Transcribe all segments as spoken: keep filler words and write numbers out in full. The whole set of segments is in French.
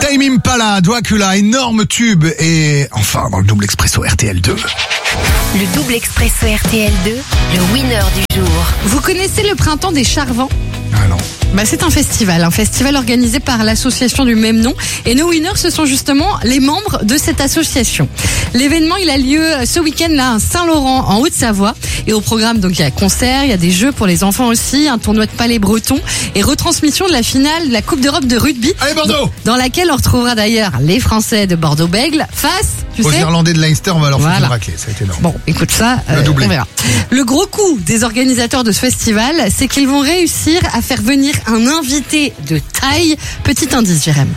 Tame Impala, Dracula, énorme tube. Et enfin, dans le double expresso R T L deux. Le double expresso R T L deux, le winner du jour. Vous connaissez le printemps des Charvents ? Ah non. Bah, c'est un festival, un festival organisé par l'association du même nom. Et nos winners, ce sont justement les membres de cette association. L'événement, il a lieu ce week-end là à Saint-Laurent, en Haute-Savoie. Et au programme, donc il y a concert, il y a des jeux pour les enfants aussi, un tournoi de palais breton et retransmission de la finale de la Coupe d'Europe de rugby. Allez Bordeaux, dans, dans laquelle on retrouvera d'ailleurs les Français de Bordeaux-Bègles face, tu aux sais, Irlandais de Leinster, on va leur voilà. foutre une raclée, ça a été énorme. Bon, écoute ça, euh, on verra. Le gros coup des organisateurs de ce festival, c'est qu'ils vont réussir à faire venir un invité de taille. Petit indice, Jérém.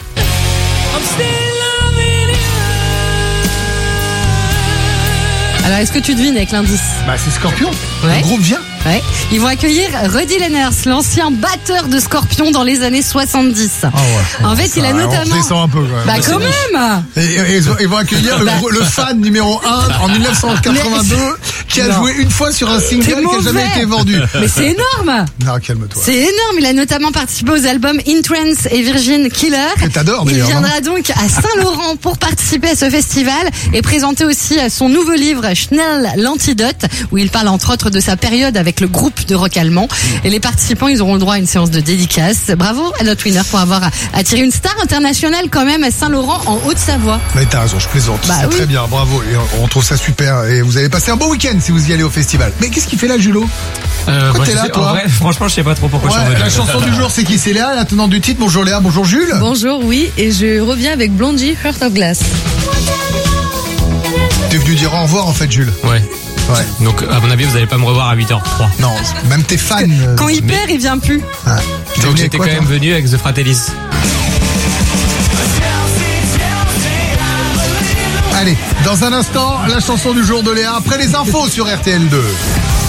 Alors, est-ce que tu devines avec l'indice ? Bah c'est Scorpion, Ouais. le groupe vient. Ouais. Ils vont accueillir Ruddy Lenners, l'ancien batteur de Scorpion dans les années soixante-dix. Ah ouais. En fait, Ça, il a on notamment... redescend un peu quand même. Bah quand même. Et, et ils, vont, ils vont accueillir le, gros- le fan numéro un en dix-neuf cent quatre-vingt-deux qui a Non. joué une fois sur un single C'est qui n'a jamais mauvais. été vendu. Mais c'est énorme. Non, calme-toi. C'est énorme. Il a notamment participé aux albums In Trance et Virgin Killer. Que t'adores, Il d'ailleurs, viendra donc à Saint-Laurent pour participer à ce festival et présenter aussi son nouveau livre Schnell l'Antidote, où il parle entre autres de sa période avec le groupe de rock allemand. Et les participants, ils auront le droit à une séance de dédicace. Bravo à notre winner pour avoir attiré une star internationale quand même à Saint-Laurent en Haute-Savoie. Mais t'as raison, je plaisante. Bah c'est oui. très bien, bravo. Et on, on trouve ça super. Et vous allez passer un beau week-end si vous y allez au festival. Mais qu'est-ce qu'il fait là, Julo ? Euh, Pourquoi moi, t'es je là, sais- toi en vrai, franchement, je sais pas trop pourquoi je suis en Ouais, mode- la chanson du jour, c'est qui ? C'est Léa, la tenante du titre. Bonjour Léa, bonjour Jules. Bonjour, oui, et je reviens avec Blondie, Heart of Glass. T'es venu dire au revoir en fait, Jules. Ouais. Ouais. Donc, à mon avis, vous allez pas me revoir à huit heures trois. Non, même tes fans. euh, Quand il perd, il vient plus. ah. T'es Donc, venu j'étais quoi, quand toi même venu avec The Fratellis. Allez, dans un instant, la chanson du jour de Léa, après les infos sur R T L deux.